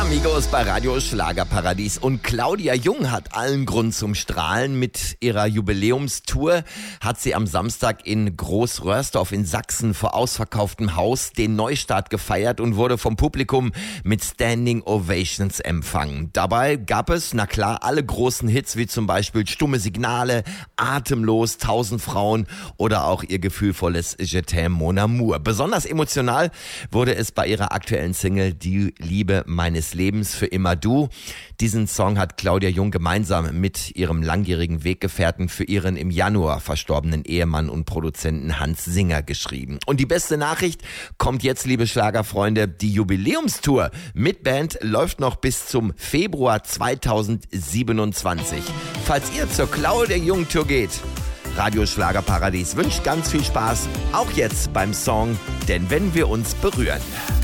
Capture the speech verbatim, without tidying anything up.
Amigos bei Radio Schlagerparadies. Und Claudia Jung hat allen Grund zum Strahlen. Mit ihrer Jubiläumstour hat sie am Samstag in Großröhrsdorf in Sachsen vor ausverkauftem Haus den Neustart gefeiert und wurde vom Publikum mit Standing Ovations empfangen. Dabei gab es, na klar, alle großen Hits wie zum Beispiel Stumme Signale, Atemlos, Tausend Frauen oder auch ihr gefühlvolles Je t'aime mon amour. Besonders emotional wurde es bei ihrer aktuellen Single Die Liebe meines Lebens für immer du. Diesen Song hat Claudia Jung gemeinsam mit ihrem langjährigen Weggefährten für ihren im Januar verstorbenen Ehemann und Produzenten Hans Singer geschrieben. Und die beste Nachricht kommt jetzt, liebe Schlagerfreunde, die Jubiläumstour mit Band läuft noch bis zum Februar zweitausendsiebenundzwanzig. Falls ihr zur Claudia Jung Tour geht, Radio Schlagerparadies wünscht ganz viel Spaß, auch jetzt beim Song Denn wenn wir uns berühren.